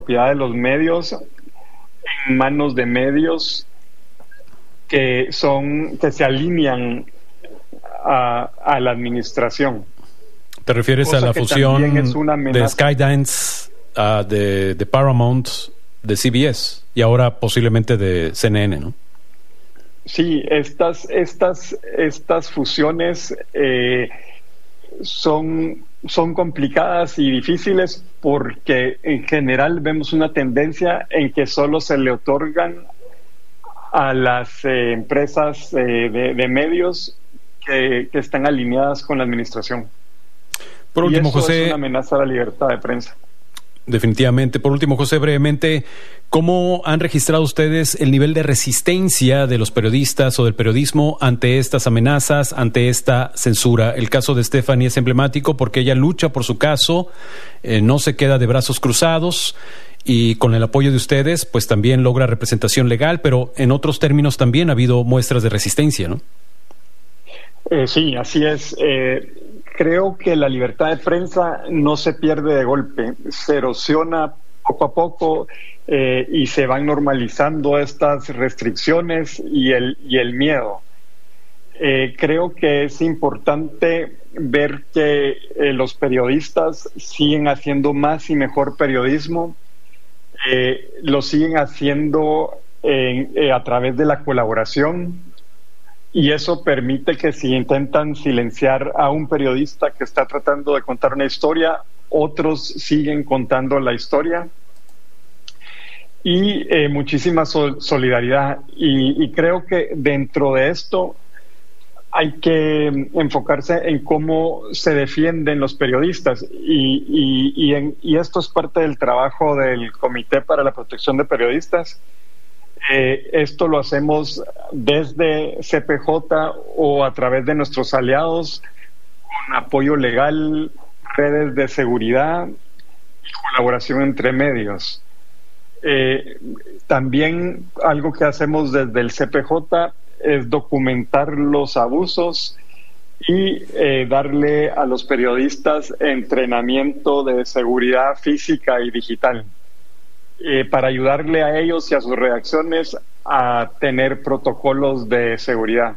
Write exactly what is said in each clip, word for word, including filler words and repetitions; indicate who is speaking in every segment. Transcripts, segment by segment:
Speaker 1: propiedad de los medios en manos de medios que son que se alinean a, a la administración.
Speaker 2: ¿Te refieres
Speaker 1: Cosa
Speaker 2: a la fusión de Skydance, uh, de, de Paramount, de C B S y ahora posiblemente de C N N, ¿no?
Speaker 1: Sí, estas, estas, estas fusiones eh, son, son complicadas y difíciles porque en general vemos una tendencia en que solo se le otorgan a las eh, empresas eh, de, de medios que, que están alineadas con la administración.
Speaker 2: Por último,
Speaker 1: y eso
Speaker 2: José,
Speaker 1: es una amenaza a la libertad de prensa.
Speaker 2: Definitivamente. Por último, José, brevemente, ¿cómo han registrado ustedes el nivel de resistencia de los periodistas o del periodismo ante estas amenazas, ante esta censura? El caso de Stephanie es emblemático porque ella lucha por su caso, eh, no se queda de brazos cruzados y con el apoyo de ustedes, pues también logra representación legal, pero en otros términos también ha habido muestras de resistencia, ¿no?
Speaker 1: Eh, sí, así es. Eh, creo que la libertad de prensa no se pierde de golpe, se erosiona poco a poco eh, y se van normalizando estas restricciones y el, y el miedo. Eh, creo que es importante ver que eh, los periodistas siguen haciendo más y mejor periodismo, eh, lo siguen haciendo en, eh, a través de la colaboración. Y eso permite que si intentan silenciar a un periodista que está tratando de contar una historia, otros siguen contando la historia. Y eh, muchísima sol- solidaridad. Y, y creo que dentro de esto hay que enfocarse en cómo se defienden los periodistas. Y, y, y, en, y esto es parte del trabajo del Comité para la Protección de Periodistas. Eh, esto lo hacemos desde C P J o a través de nuestros aliados con apoyo legal, redes de seguridad y colaboración entre medios. Eh, también algo que hacemos desde el C P J es documentar los abusos y eh, darle a los periodistas entrenamiento de seguridad física y digital. Eh, para ayudarle a ellos y a sus redacciones a tener protocolos de seguridad.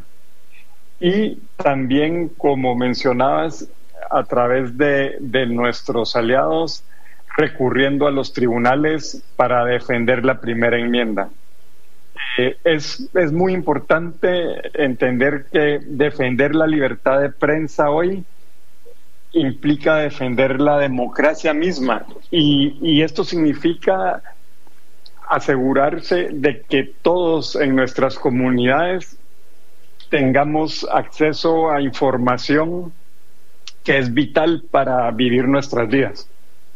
Speaker 1: Y también, como mencionabas, a través de, de nuestros aliados, recurriendo a los tribunales para defender la primera enmienda. Eh, es, es muy importante entender que defender la libertad de prensa hoy implica defender la democracia misma. Y, y esto significa asegurarse de que todos en nuestras comunidades tengamos acceso a información que es vital para vivir nuestras vidas.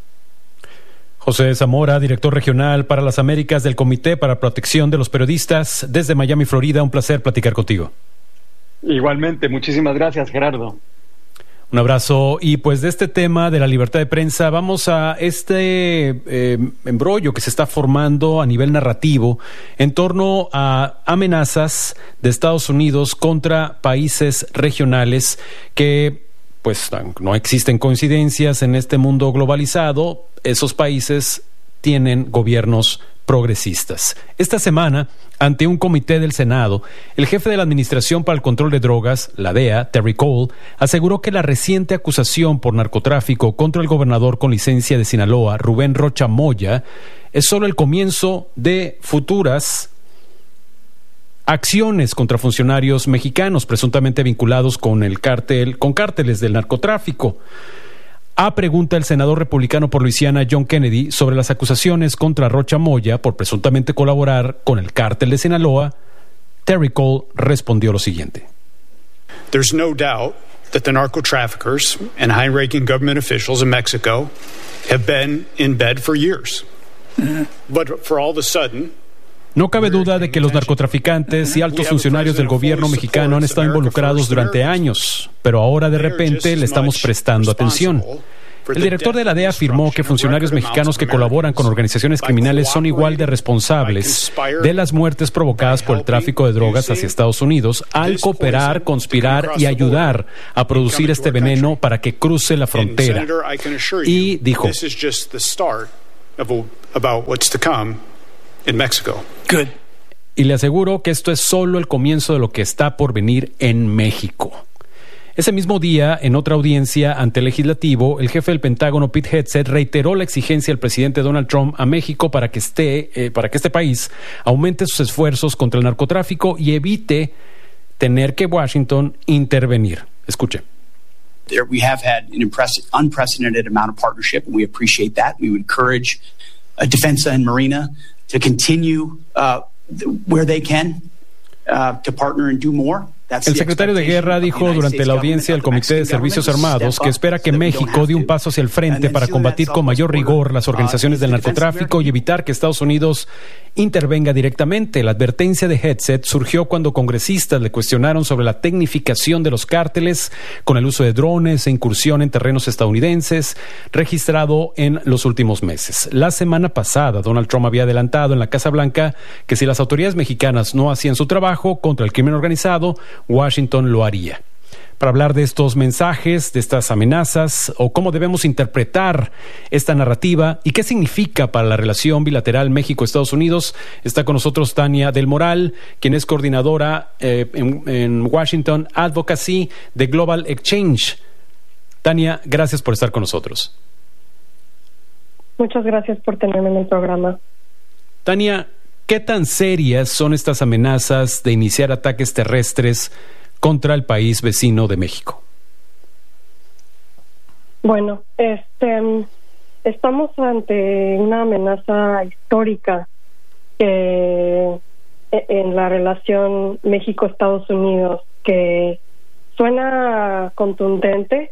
Speaker 2: José Zamora, director regional para las Américas del Comité para Protección de los Periodistas, desde Miami, Florida. Un placer platicar contigo.
Speaker 1: Igualmente, muchísimas gracias, Gerardo.
Speaker 2: Un abrazo. Y pues de este tema de la libertad de prensa vamos a este eh, embrollo que se está formando a nivel narrativo en torno a amenazas de Estados Unidos contra países regionales que pues no existen coincidencias en este mundo globalizado. Esos países tienen gobiernos progresistas. Esta semana, ante un comité del Senado, el jefe de la Administración para el Control de Drogas, la D E A, Terry Cole, aseguró que la reciente acusación por narcotráfico contra el gobernador con licencia de Sinaloa, Rubén Rocha Moya, es solo el comienzo de futuras acciones contra funcionarios mexicanos presuntamente vinculados con el cártel, con cárteles del narcotráfico. A pregunta el senador republicano por Luisiana, John Kennedy, sobre las acusaciones contra Rocha Moya por presuntamente colaborar con el cártel de Sinaloa, Terry Cole respondió lo siguiente.
Speaker 3: There's no doubt that the narco traffickers and high-ranking government officials in Mexico have been in bed for years. But for all of a sudden,
Speaker 2: no cabe duda de que los narcotraficantes y altos funcionarios del gobierno mexicano han estado involucrados durante años, pero ahora de repente le estamos prestando atención. El director de la D E A afirmó que funcionarios mexicanos que colaboran con organizaciones criminales son igual de responsables de las muertes provocadas por el tráfico de drogas hacia Estados Unidos al cooperar, conspirar y ayudar a producir este veneno para que cruce la frontera. Y dijo:
Speaker 3: about what's to come in Mexico.
Speaker 2: Good. Y le aseguro que esto es solo el comienzo de lo que está por venir en México. Ese mismo día, en otra audiencia ante el legislativo, el jefe del Pentágono, Pete Hegseth, reiteró la exigencia del presidente Donald Trump a México para que esté, eh, para que este país aumente sus esfuerzos contra el narcotráfico y evite tener que Washington intervenir. Escuche.
Speaker 4: There we have had an impressive, unprecedented amount of partnership, and we appreciate that. We would encourage uh, Defensa and Marina to continue uh, where they can uh, to partner and do more.
Speaker 2: El secretario de Guerra dijo durante la audiencia del Comité de Servicios Armados que espera que México dé un paso hacia el frente para combatir con mayor rigor las organizaciones del narcotráfico y evitar que Estados Unidos intervenga directamente. La advertencia de Hegseth surgió cuando congresistas le cuestionaron sobre la tecnificación de los cárteles con el uso de drones e incursión en terrenos estadounidenses registrado en los últimos meses. La semana pasada, Donald Trump había adelantado en la Casa Blanca que si las autoridades mexicanas no hacían su trabajo contra el crimen organizado, Washington lo haría. Para hablar de estos mensajes, de estas amenazas, o cómo debemos interpretar esta narrativa y qué significa para la relación bilateral México-Estados Unidos, está con nosotros Tania del Moral, quien es coordinadora eh, en, en Washington Advocacy de Global Exchange. Tania, gracias por estar con nosotros.
Speaker 5: Muchas gracias por tenerme en el programa.
Speaker 2: Tania, ¿qué tan serias son estas amenazas de iniciar ataques terrestres contra el país vecino de México?
Speaker 5: Bueno, este, estamos ante una amenaza histórica que, en la relación México-Estados Unidos, que suena contundente,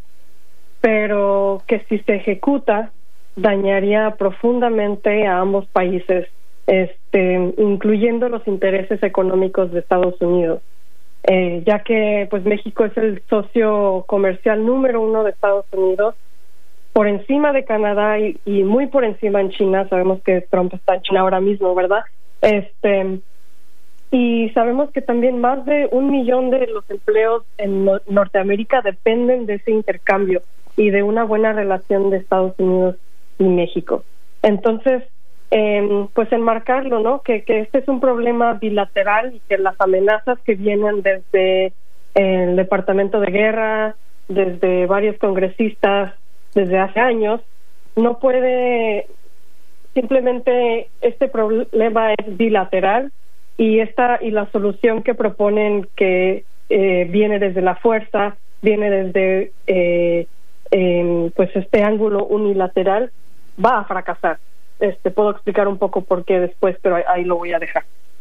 Speaker 5: pero que si se ejecuta dañaría profundamente a ambos países, este, incluyendo los intereses económicos de Estados Unidos. Eh, ya que pues México es el socio comercial número uno de Estados Unidos, por encima de Canadá y, y muy por encima en China. Sabemos que Trump está en China ahora mismo, ¿verdad? Este y sabemos que también más de un millón de los empleos en no- Norteamérica dependen de ese intercambio y de una buena relación de Estados Unidos y México. Entonces, Eh, pues enmarcarlo, ¿no? Que, que este es un problema bilateral y que las amenazas que vienen desde el Departamento de Guerra, desde varios congresistas, desde hace años, no puede, simplemente este problema es bilateral y esta y la solución que proponen que eh, viene desde la fuerza, viene desde eh, eh, pues este ángulo unilateral, va a fracasar. Este, puedo explicar un poco por qué después, pero ahí, ahí lo voy a dejar.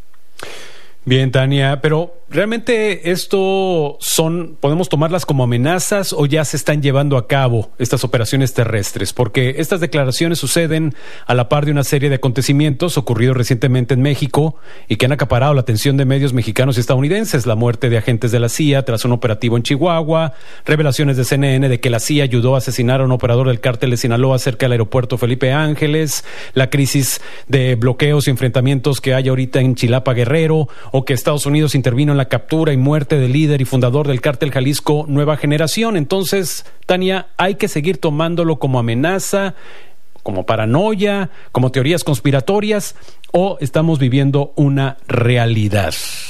Speaker 2: Bien, Tania, pero ¿realmente esto son, podemos tomarlas como amenazas o ya se están llevando a cabo estas operaciones terrestres? Porque estas declaraciones suceden a la par de una serie de acontecimientos ocurridos recientemente en México y que han acaparado la atención de medios mexicanos y estadounidenses. La muerte de agentes de la C I A tras un operativo en Chihuahua, revelaciones de C N N de que la C I A ayudó a asesinar a un operador del cártel de Sinaloa cerca del aeropuerto Felipe Ángeles, la crisis de bloqueos y enfrentamientos que hay ahorita en Chilapa, Guerrero, o que Estados Unidos intervino en la captura y muerte del líder y fundador del cártel Jalisco Nueva Generación. Entonces, Tania, ¿hay que seguir tomándolo como amenaza, como paranoia, como teorías conspiratorias, o estamos viviendo una realidad?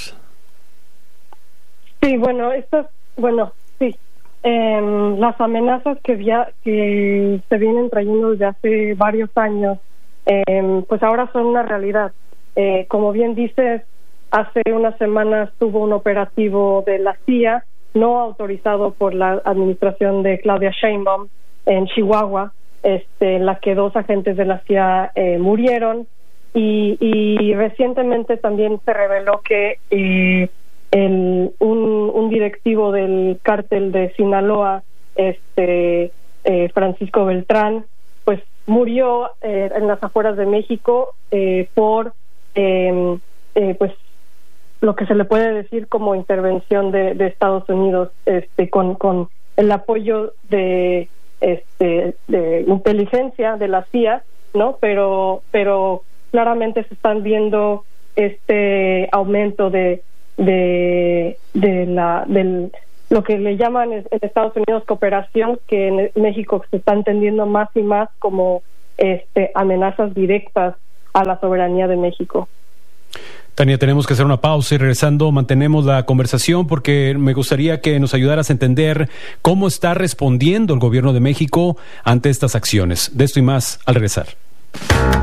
Speaker 5: Sí, bueno, estas, bueno, sí, eh, las amenazas que, via- que se vienen trayendo desde hace varios años, eh, pues ahora son una realidad. Eh, como bien dices, hace unas semanas tuvo un operativo de la C I A no autorizado por la administración de Claudia Sheinbaum en Chihuahua, este, en la que dos agentes de la C I A eh, murieron y, y recientemente también se reveló que eh, el, un, un directivo del cártel de Sinaloa, este, eh, Francisco Beltrán, pues murió eh, en las afueras de México eh, por eh, eh, pues lo que se le puede decir como intervención de, de Estados Unidos, este, con, con el apoyo de, este, de inteligencia de la C I A, ¿no? Pero, pero claramente se están viendo este aumento de, de, de la, del, lo que le llaman en Estados Unidos cooperación, que en México se está entendiendo más y más como este, amenazas directas a la soberanía de México.
Speaker 2: Tania, tenemos que hacer una pausa y regresando mantenemos la conversación porque me gustaría que nos ayudaras a entender cómo está respondiendo el gobierno de México ante estas acciones. De esto y más al regresar.